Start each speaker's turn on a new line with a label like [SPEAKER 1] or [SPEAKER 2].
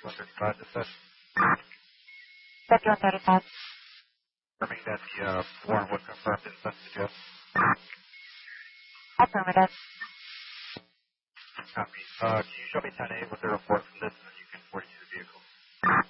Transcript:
[SPEAKER 1] 135 to set.
[SPEAKER 2] 5135.
[SPEAKER 1] Confirming that the warrant was confirmed in Sun Joe.
[SPEAKER 2] Affirmative.
[SPEAKER 1] Copy. Can you show me 10A with the report from this